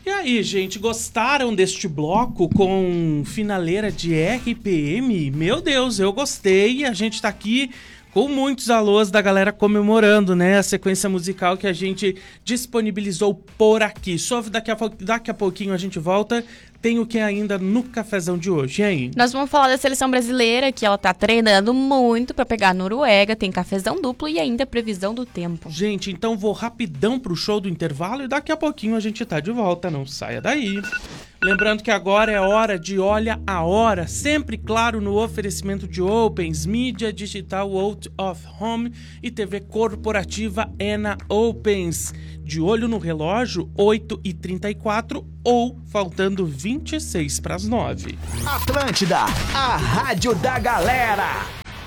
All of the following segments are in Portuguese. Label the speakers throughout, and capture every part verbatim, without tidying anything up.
Speaker 1: E aí, gente, gostaram deste bloco com finaleira de R P M? Meu Deus, eu gostei. A gente tá aqui com muitos alôs da galera comemorando, né, a sequência musical que a gente disponibilizou por aqui. Só daqui a, daqui a pouquinho a gente volta. Tem o que ainda no cafezão de hoje, hein?
Speaker 2: Nós vamos falar da seleção brasileira, que ela tá treinando muito pra pegar a Noruega, tem cafezão duplo e ainda previsão do tempo.
Speaker 1: Gente, então vou rapidão pro show do intervalo e daqui a pouquinho a gente tá de volta, não saia daí. Lembrando que agora é hora de Olha a Hora, sempre claro no oferecimento de Opens, mídia digital Out of Home e T V corporativa é na Opens. De olho no relógio, oito e trinta e quatro ou faltando vinte e seis para as nove.
Speaker 3: Atlântida, a rádio da galera.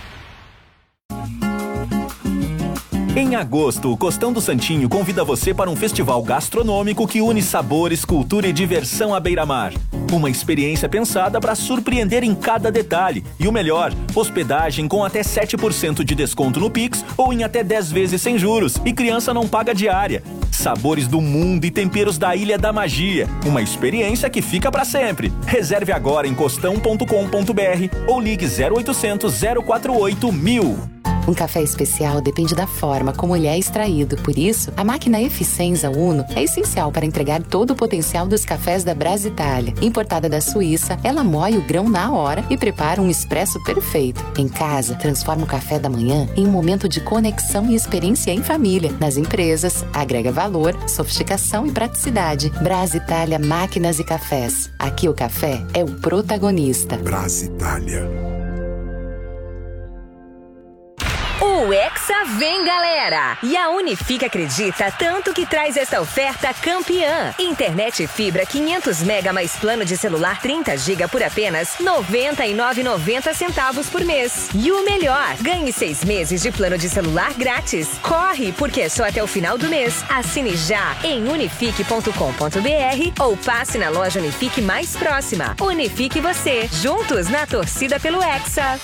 Speaker 3: Em agosto, o Costão do Santinho convida você para um festival gastronômico que une sabores, cultura e diversão à beira-mar. Uma experiência pensada para surpreender em cada detalhe. E o melhor, hospedagem com até sete por cento de desconto no Pix ou em até dez vezes sem juros. E criança não paga diária. Sabores do mundo e temperos da Ilha da Magia. Uma experiência que fica para sempre. Reserve agora em costão ponto com ponto b r ou ligue zero oitocentos, zero quatro oito, mil.
Speaker 4: Um café especial depende da forma como ele é extraído. Por isso, a máquina Eficienza Uno é essencial para entregar todo o potencial dos cafés da Brasitália. Importada da Suíça, ela moe o grão na hora e prepara um expresso perfeito. Em casa, transforma o café da manhã em um momento de conexão e experiência em família. Nas empresas, agrega valor, sofisticação e praticidade. Brasitália Máquinas e Cafés. Aqui o café é o protagonista.
Speaker 5: Brasitália.
Speaker 6: O Hexa vem, galera! E a Unifique acredita tanto que traz essa oferta campeã. Internet fibra quinhentos mega mais plano de celular trinta giga por apenas noventa e nove reais e noventa centavos por mês. E o melhor, ganhe seis meses de plano de celular grátis. Corre, porque é só até o final do mês. Assine já em unifique ponto com ponto b r ou passe na loja Unifique mais próxima. Unifique você, juntos na torcida pelo Hexa.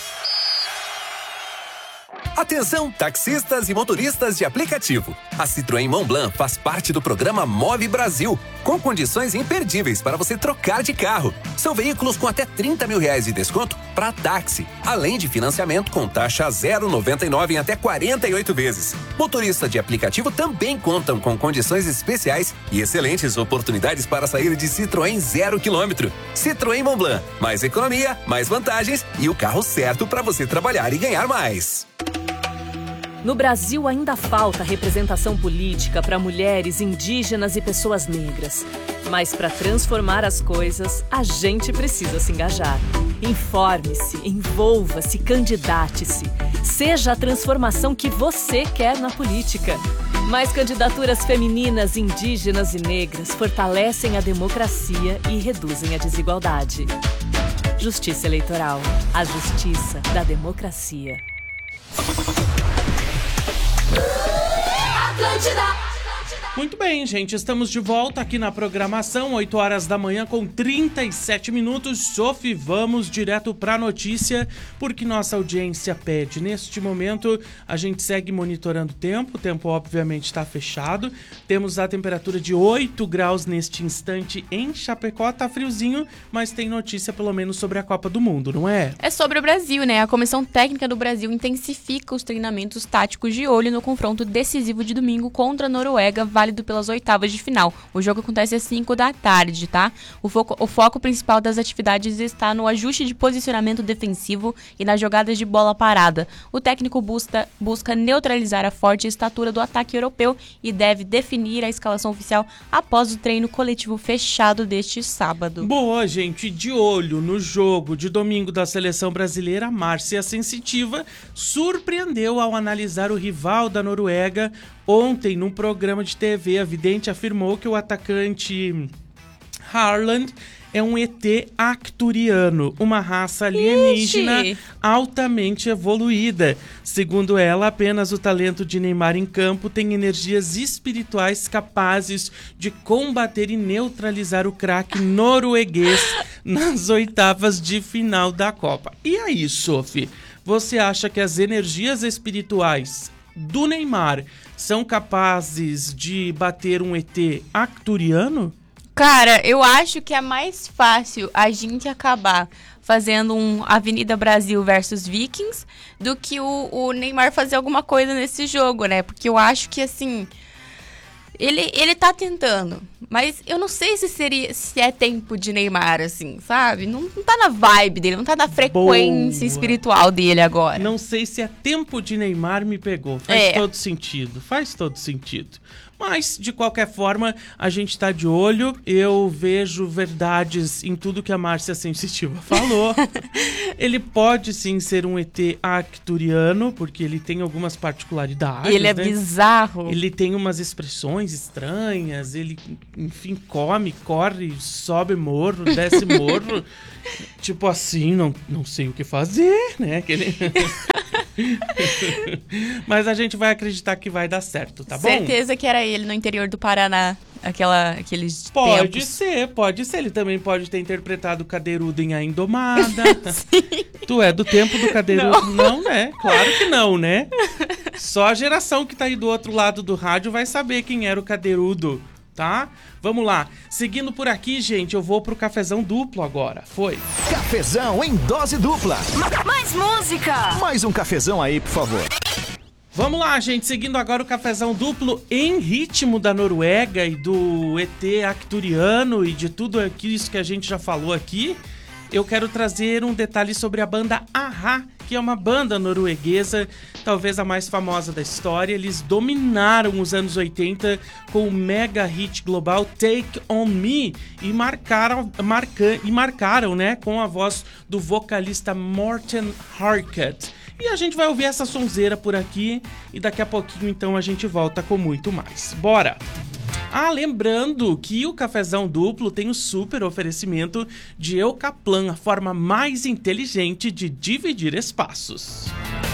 Speaker 7: Atenção, taxistas e motoristas de aplicativo. A Citroën Montblanc faz parte do programa Move Brasil, com condições imperdíveis para você trocar de carro. São veículos com até trinta mil reais de desconto para táxi, além de financiamento com taxa zero vírgula noventa e nove em até quarenta e oito vezes. Motoristas de aplicativo também contam com condições especiais e excelentes oportunidades para sair de Citroën zero quilômetro. Citroën Montblanc, mais economia, mais vantagens e o carro certo para você trabalhar e ganhar mais.
Speaker 8: No Brasil ainda falta representação política para mulheres, indígenas e pessoas negras. Mas para transformar as coisas, a gente precisa se engajar. Informe-se, envolva-se, candidate-se. Seja a transformação que você quer na política. Mais candidaturas femininas, indígenas e negras fortalecem a democracia e reduzem a desigualdade. Justiça Eleitoral. A justiça da democracia.
Speaker 1: Atlântida. Muito bem, gente, estamos de volta aqui na programação, oito horas da manhã com trinta e sete minutos. Sophie, vamos direto para a notícia, porque nossa audiência pede. Neste momento, a gente segue monitorando o tempo, o tempo obviamente está fechado. Temos a temperatura de oito graus neste instante em Chapecó, tá friozinho, mas tem notícia pelo menos sobre a Copa do Mundo, não é?
Speaker 2: É sobre o Brasil, né? A Comissão Técnica do Brasil intensifica os treinamentos táticos de olho no confronto decisivo de domingo contra a Noruega, válido pelas oitavas de final. O jogo acontece às cinco da tarde, tá? O foco, o foco principal das atividades está no ajuste de posicionamento defensivo e nas jogadas de bola parada. O técnico busca, busca neutralizar a forte estatura do ataque europeu e deve definir a escalação oficial após o treino coletivo fechado deste sábado.
Speaker 1: Boa, gente, de olho no jogo de domingo da seleção brasileira, a Márcia Sensitiva surpreendeu ao analisar o rival da Noruega. Ontem, num programa de T V, a vidente afirmou que o atacante Haaland é um E T arcturiano, uma raça alienígena Ixi. altamente evoluída. Segundo ela, apenas o talento de Neymar em campo tem energias espirituais capazes de combater e neutralizar o craque norueguês nas oitavas de final da Copa. E aí, Sophie, você acha que as energias espirituais do Neymar são capazes de bater um E T arcturiano?
Speaker 2: Cara, eu acho que é mais fácil a gente acabar fazendo um Avenida Brasil versus Vikings do que o, o Neymar fazer alguma coisa nesse jogo, né? Porque eu acho que, assim, ele, ele tá tentando, mas eu não sei se seria se é tempo de Neymar, assim, sabe? Não, não tá na vibe dele, não tá na frequência Boa. espiritual dele agora.
Speaker 1: Não sei se é tempo de Neymar, me pegou. Faz é. todo sentido, faz todo sentido. Mas, de qualquer forma, a gente tá de olho. Eu vejo verdades em tudo que a Márcia Sensitiva falou. Ele pode, sim, ser um E T arcturiano, porque ele tem algumas particularidades.
Speaker 2: Ele é
Speaker 1: né?
Speaker 2: bizarro.
Speaker 1: Ele tem umas expressões estranhas. Ele, enfim, come, corre, sobe morro, desce morro. Tipo assim, não, não sei o que fazer, né? Aquele... Mas a gente vai acreditar que vai dar certo, tá bom?
Speaker 2: Certeza que era ele no interior do Paraná, aquela, aqueles
Speaker 1: Pode
Speaker 2: tempos.
Speaker 1: ser, pode ser. Ele também pode ter interpretado o Cadeirudo em A Indomada.
Speaker 2: Sim.
Speaker 1: Tu é do tempo do Cadeirudo? Não. não, né? Claro que não, né? Só a geração que tá aí do outro lado do rádio vai saber quem era o Cadeirudo, tá? Vamos lá. Seguindo por aqui, gente, eu vou pro cafezão duplo agora. Foi.
Speaker 3: Cafezão em dose dupla.
Speaker 6: Mais música!
Speaker 3: Mais um cafezão aí, por favor.
Speaker 1: Vamos lá, gente. Seguindo agora o cafezão duplo em ritmo da Noruega e do E T arcturiano e de tudo isso que a gente já falou aqui. Eu quero trazer um detalhe sobre a banda a-ha, que é uma banda norueguesa, talvez a mais famosa da história. Eles dominaram os anos oitenta com o mega hit global Take On Me e marcaram, marca, e marcaram né, com a voz do vocalista Morten Harket. E a gente vai ouvir essa sonzeira por aqui e daqui a pouquinho então a gente volta com muito mais. Bora! Ah, lembrando que o cafezão duplo tem o super oferecimento de Eucaplan, a forma mais inteligente de dividir espaços.